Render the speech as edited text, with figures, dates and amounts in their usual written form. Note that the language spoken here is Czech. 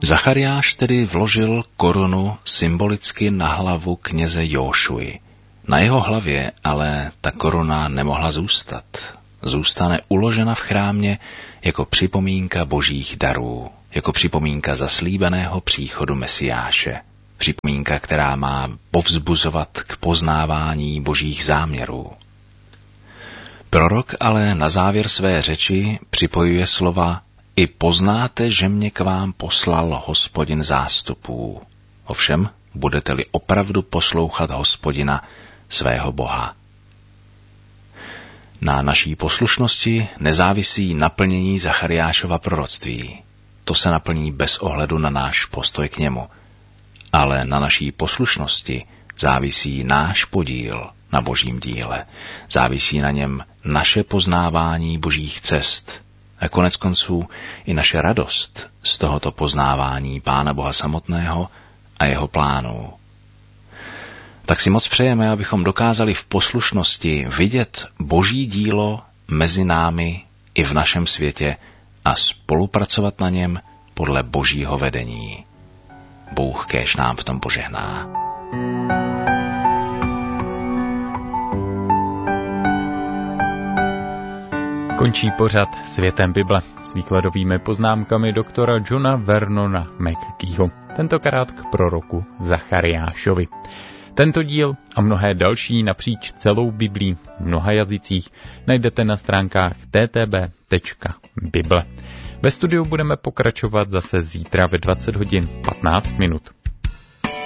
Zachariáš tedy vložil korunu symbolicky na hlavu kněze Jóšuji. Na jeho hlavě ale ta koruna nemohla zůstat. Zůstane uložena v chrámě jako připomínka božích darů, jako připomínka zaslíbeného příchodu Mesiáše. Připomínka, která má povzbuzovat k poznávání božích záměrů. Prorok ale na závěr své řeči připojuje slova: I poznáte, že mě k vám poslal Hospodin zástupů. Ovšem, budete-li opravdu poslouchat Hospodina, svého Boha. Na naší poslušnosti nezávisí naplnění Zachariášova proroctví. To se naplní bez ohledu na náš postoj k němu. Ale na naší poslušnosti závisí náš podíl na božím díle. Závisí na něm naše poznávání božích cest. A konec konců i naše radost z tohoto poznávání Pána Boha samotného a jeho plánů. Tak si moc přejeme, abychom dokázali v poslušnosti vidět boží dílo mezi námi i v našem světě a spolupracovat na něm podle božího vedení. Bůh kéž nám v tom požehná. Končí pořad Světem Bible s výkladovými poznámkami doktora Johna Vernona McGeeho, tentokrát k proroku Zachariášovi. Tento díl a mnohé další napříč celou Biblí v mnoha jazycích najdete na stránkách ttb.bible. Ve studiu budeme pokračovat zase zítra ve 20 hodin 15 minut.